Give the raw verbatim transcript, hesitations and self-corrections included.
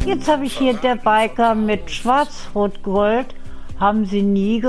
Jetzt habe ich hier der Biker mit Schwarz-Rot-Gold. Haben Sie nie